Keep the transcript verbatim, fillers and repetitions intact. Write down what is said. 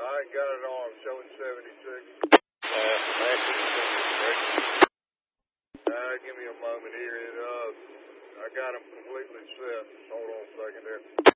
I got it on. Showing seventy-six. Uh, uh, give me a moment here. It, uh, I got them completely set. Hold on a second there.